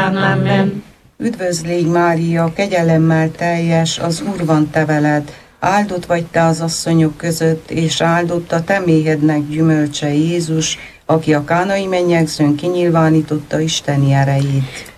Amen. Üdvözlégy Mária, kegyelemmel teljes, az Úr van te veled, áldott vagy te az asszonyok között, és áldott a te méhednek gyümölcse Jézus, aki a kánai mennyegzőn kinyilvánította Isteni erejét.